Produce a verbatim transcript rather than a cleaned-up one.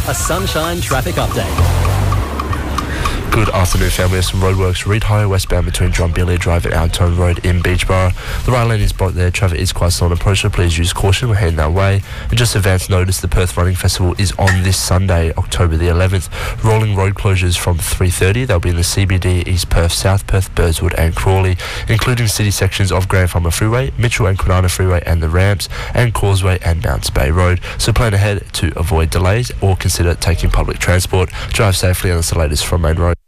a Sunshine traffic update. Good afternoon, family. There's some roadworks. Reed Highway westbound between Drumbilly Drive and Altone Road in Beachborough. The right lane is blocked there. Traffic is quite slow on approach, so please use caution. We're heading that way. And just advance notice, the Perth Running Festival is on this Sunday, October the eleventh. Rolling road closures from three thirty. They'll be in the C B D, East Perth, South Perth, Burswood and Crawley, including city sections of Grand Farmer Freeway, Mitchell and Kwinana Freeway and the ramps, and Causeway and Mounts Bay Road. So plan ahead to avoid delays or consider taking public transport. Drive safely, and that's the latest from Main Road.